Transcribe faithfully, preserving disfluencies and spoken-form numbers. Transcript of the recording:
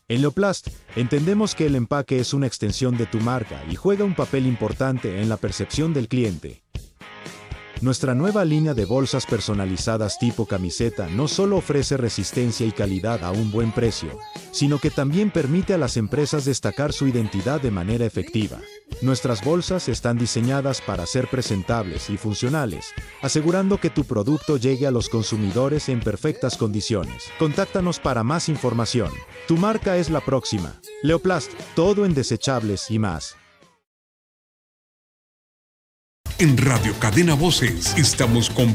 En Leoplast, entendemos que el empaque es una extensión de tu marca y juega un papel importante en la percepción del cliente. Nuestra nueva línea de bolsas personalizadas tipo camiseta no solo ofrece resistencia y calidad a un buen precio, sino que también permite a las empresas destacar su identidad de manera efectiva. Nuestras bolsas están diseñadas para ser presentables y funcionales, asegurando que tu producto llegue a los consumidores en perfectas condiciones. Contáctanos para más información. Tu marca es la próxima. Leoplast, todo en desechables y más. En Radio Cadena Voces estamos con